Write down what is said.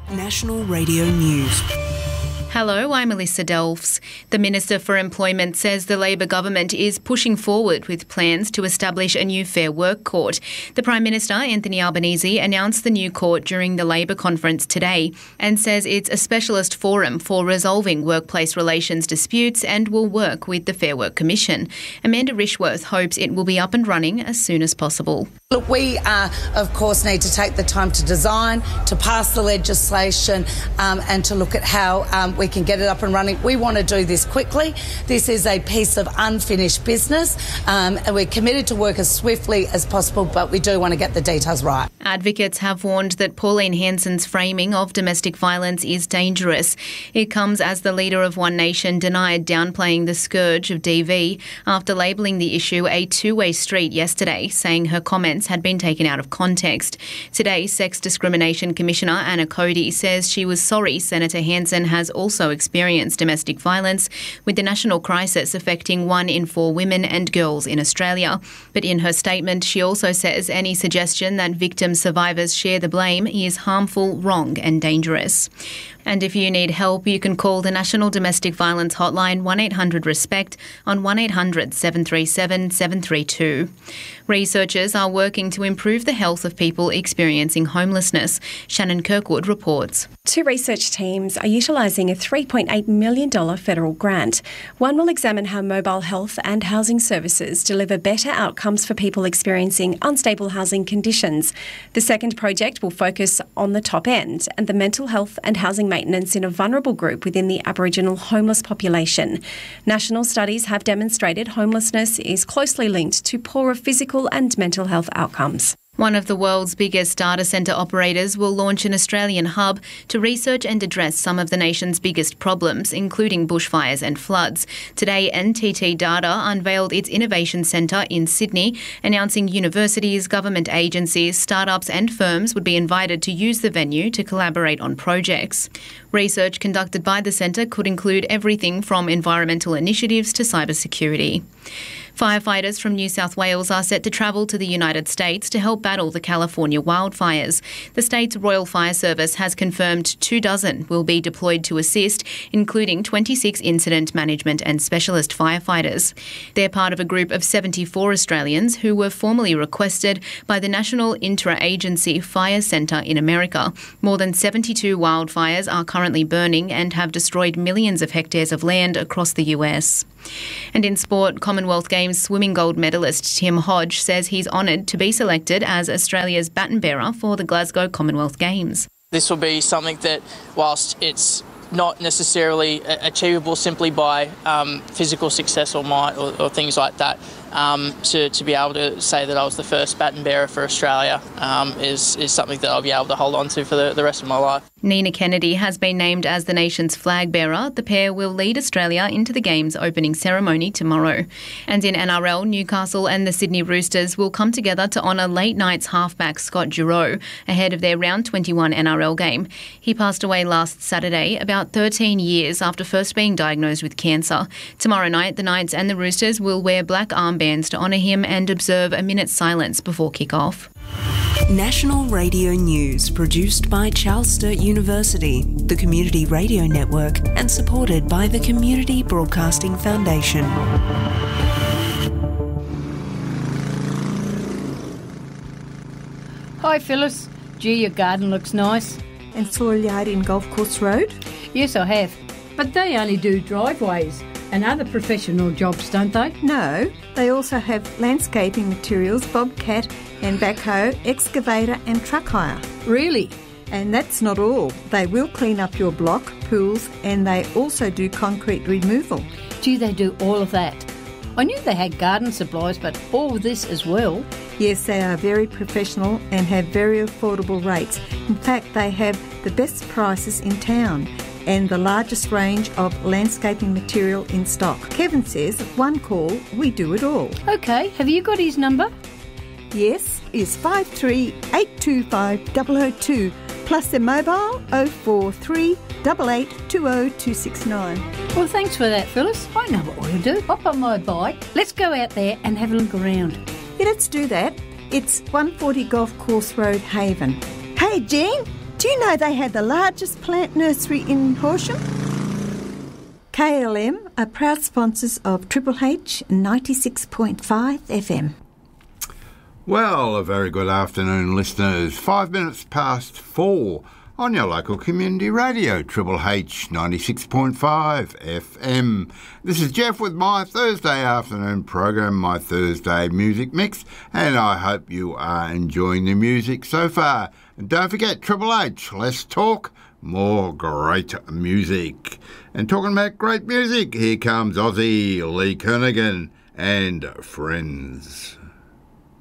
National Radio News. Hello, I'm Melissa Delfs. The Minister for Employment says the Labor government is pushing forward with plans to establish a new Fair Work Court. The Prime Minister, Anthony Albanese, announced the new court during the Labor conference today and says it's a specialist forum for resolving workplace relations disputes and will work with the Fair Work Commission. Amanda Rishworth hopes it will be up and running as soon as possible. Look, we, of course, need to take the time to design, to pass the legislation and to look at how we can get it up and running. We want to do this quickly. This is a piece of unfinished business and we're committed to work as swiftly as possible, but we do want to get the details right. Advocates have warned that Pauline Hanson's framing of domestic violence is dangerous. It comes as the leader of One Nation denied downplaying the scourge of DV after labelling the issue a two-way street yesterday, saying her comments had been taken out of context. Today, Sex Discrimination Commissioner Anna Cody says she was sorry Senator Hanson has also experienced domestic violence, with the national crisis affecting 1 in 4 women and girls in Australia. But in her statement, she also says any suggestion that victim survivors share the blame is harmful, wrong and dangerous. And if you need help, you can call the National Domestic Violence Hotline 1800-RESPECT on 1800 737 732. Researchers are working to improve the health of people experiencing homelessness. Shannon Kirkwood reports. 2 research teams are utilising a $3.8 million federal grant. One will examine how mobile health and housing services deliver better outcomes for people experiencing unstable housing conditions. The second project will focus on the top end and the mental health and housing maintenance in a vulnerable group within the Aboriginal homeless population. National studies have demonstrated homelessness is closely linked to poorer physical and mental health outcomes. One of the world's biggest data centre operators will launch an Australian hub to research and address some of the nation's biggest problems, including bushfires and floods. Today, NTT Data unveiled its Innovation Centre in Sydney, announcing universities, government agencies, startups and firms would be invited to use the venue to collaborate on projects. Research conducted by the centre could include everything from environmental initiatives to cybersecurity. Firefighters from New South Wales are set to travel to the United States to help battle the California wildfires. The state's Royal Fire Service has confirmed 24 will be deployed to assist, including 26 incident management and specialist firefighters. They're part of a group of 74 Australians who were formally requested by the National Interagency Fire Centre in America. More than 72 wildfires are currently burning and have destroyed millions of hectares of land across the US. And in sport, Commonwealth Games swimming gold medalist Tim Hodge says he's honoured to be selected as Australia's baton bearer for the Glasgow Commonwealth Games. This will be something that, whilst it's not necessarily achievable simply by physical success or might or things like that, to be able to say that I was the first baton bearer for Australia is something that I'll be able to hold on to for the rest of my life. Nina Kennedy has been named as the nation's flag bearer. The pair will lead Australia into the Games opening ceremony tomorrow. And in NRL, Newcastle and the Sydney Roosters will come together to honour late night's halfback Scott Giroux ahead of their round 21 NRL game. He passed away last Saturday, about 13 years after first being diagnosed with cancer. Tomorrow night, the Knights and the Roosters will wear black armbands to honour him and observe a minute's silence before kick-off. National Radio News, produced by Charles Sturt University, the Community Radio Network, and supported by the Community Broadcasting Foundation. Hi Phyllis. Gee, your garden looks nice. And soil yard in Golf Course Road? Yes, I have. But they only do driveways and other professional jobs, don't they? No, they also have landscaping materials, bobcat and backhoe, excavator and truck hire. Really? And that's not all. They will clean up your block, pools, and they also do concrete removal. Gee, they do all of that. I knew they had garden supplies, but all of this as well. Yes, they are very professional and have very affordable rates. In fact, they have the best prices in town and the largest range of landscaping material in stock. Kevin says, one call, we do it all. OK, have you got his number? Yes, it's 53 825 002, plus their mobile 043 8820 Well, thanks for that, Phyllis. I know what we'll do. Hop on my bike. Let's go out there and have a look around. Yeah, let's do that. It's 140 Golf Course Road, Haven. Hey, Jean, Do you know they had the largest plant nursery in Horsham? KLM are proud sponsors of Triple H 96.5 FM. Well, a very good afternoon, listeners. 5 minutes past 4 on your local community radio, Triple H 96.5 FM. This is Jeff with my Thursday afternoon program, my Thursday music mix, and I hope you are enjoying the music so far. And don't forget, Triple H, less talk, more great music. And talking about great music, here comes Ozzy, Lee Kernaghan and Friends.